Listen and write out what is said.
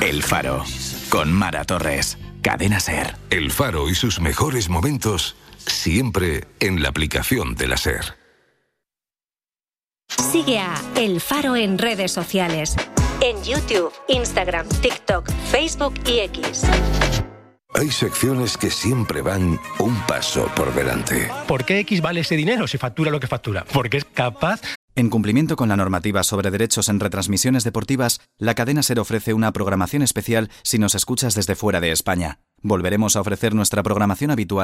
El Faro, con Mara Torres. Cadena SER. El Faro y sus mejores momentos siempre en la aplicación de la SER. Sigue a El Faro en redes sociales. En YouTube, Instagram, TikTok, Facebook y X. Hay secciones que siempre van un paso por delante. ¿Por qué X vale ese dinero si factura lo que factura? Porque es capaz... En cumplimiento con la normativa sobre derechos en retransmisiones deportivas, la cadena SER ofrece una programación especial si nos escuchas desde fuera de España. Volveremos a ofrecer nuestra programación habitual